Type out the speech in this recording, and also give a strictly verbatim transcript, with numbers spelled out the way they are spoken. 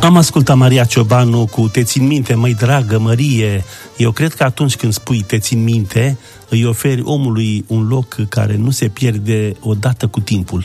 Am ascultat Maria Ciobanu cu Te țin minte, măi dragă Mărie. Eu cred că atunci când spui Te țin minte, îi oferi omului un loc care nu se pierde odată cu timpul.